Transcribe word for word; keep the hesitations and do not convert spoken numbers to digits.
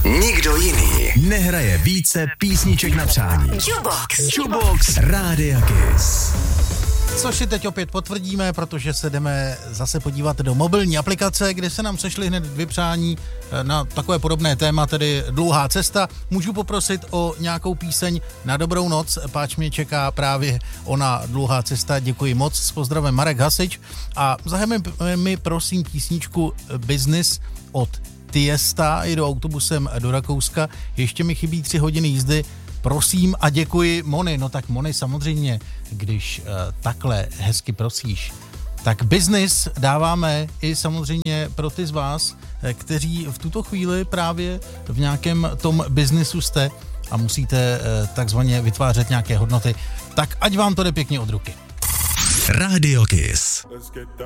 Nikdo jiný nehraje více písniček na přání. Jukebox. Jukebox Rádia Kiss. Což si teď opět potvrdíme, protože se jdeme zase podívat do mobilní aplikace, kde se nám sešly hned dvě přání na takové podobné téma, tedy dlouhá cesta. Můžu poprosit o nějakou píseň na dobrou noc, páč mě čeká právě ona dlouhá cesta. Děkuji moc, s pozdravem Marek Hasič. A zahajme mi prosím písničku Business od Tiesta, jdu autobusem do Rakouska, ještě mi chybí tři hodiny jízdy. Prosím a děkuji, Moni. No tak Moni, samozřejmě, když uh, takhle hezky prosíš, tak Business dáváme i samozřejmě pro ty z vás, kteří v tuto chvíli právě v nějakém tom biznisu jste a musíte uh, takzvaně vytvářet nějaké hodnoty. Tak ať vám to jde pěkně od ruky. Radio Kiss.